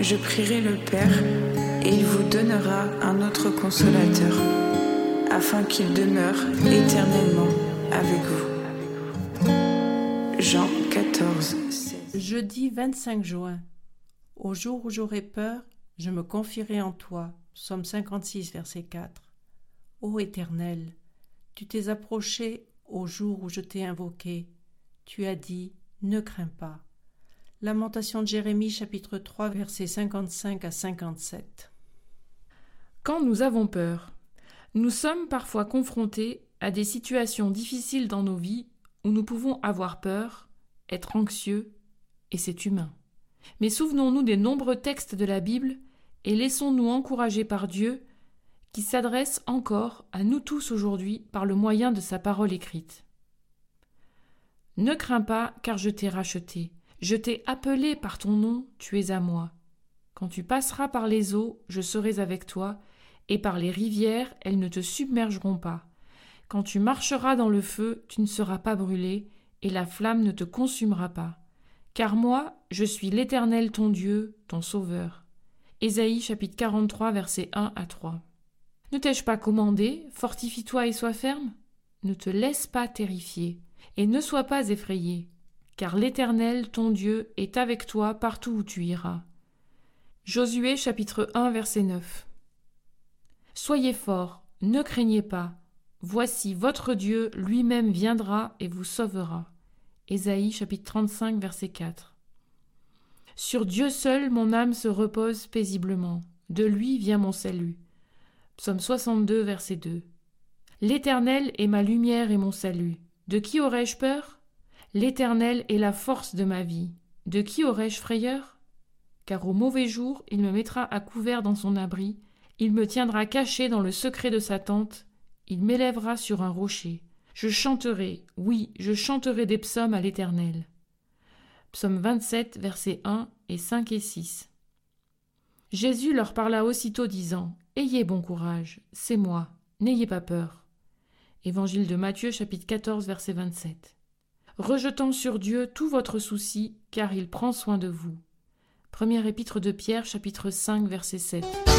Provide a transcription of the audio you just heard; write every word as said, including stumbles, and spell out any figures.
je prierai le Père, et il vous donnera un autre consolateur, afin qu'il demeure éternellement avec vous. Jean quatorze, seize. Jeudi vingt-cinq juin. Au jour où j'aurai peur, je me confierai en toi. Psaume cinquante-six, verset quatre. Ô Éternel, tu t'es approché au jour où je t'ai invoqué. Tu as dit, ne crains pas. Lamentation de Jérémie, chapitre trois, versets cinquante-cinq à cinquante-sept. Quand nous avons peur, nous sommes parfois confrontés à des situations difficiles dans nos vies où nous pouvons avoir peur, être anxieux, et c'est humain. Mais souvenons-nous des nombreux textes de la Bible et laissons-nous encourager par Dieu qui s'adresse encore à nous tous aujourd'hui par le moyen de sa parole écrite. Ne crains pas, car je t'ai racheté. Je t'ai appelé par ton nom, tu es à moi. Quand tu passeras par les eaux, je serai avec toi, et par les rivières, elles ne te submergeront pas. Quand tu marcheras dans le feu, tu ne seras pas brûlé, et la flamme ne te consumera pas. Car moi, je suis l'Éternel ton Dieu, ton Sauveur. Ésaïe chapitre quarante-trois, versets un à trois. Ne t'ai-je pas commandé, fortifie-toi et sois ferme? Ne te laisse pas terrifier, et ne sois pas effrayé, car l'Éternel, ton Dieu, est avec toi partout où tu iras. Josué chapitre un, verset neuf. Soyez forts, ne craignez pas. Voici votre Dieu lui-même viendra et vous sauvera. Ésaïe chapitre trente-cinq, verset quatre. Sur Dieu seul mon âme se repose paisiblement. De lui vient mon salut. Psaume soixante-deux, verset deux. L'Éternel est ma lumière et mon salut. De qui aurais-je peur? L'Éternel est la force de ma vie. De qui aurais-je frayeur? Car au mauvais jour, il me mettra à couvert dans son abri. Il me tiendra caché dans le secret de sa tente. Il m'élèvera sur un rocher. Je chanterai, oui, je chanterai des psaumes à l'Éternel. Psaume vingt-sept, versets un et cinq et six. Jésus leur parla aussitôt disant, « Ayez bon courage, c'est moi, n'ayez pas peur. » Évangile de Matthieu, chapitre quatorze, verset vingt-sept. Rejetant sur Dieu tout votre souci, car il prend soin de vous. Première épître de Pierre, chapitre cinq, verset sept.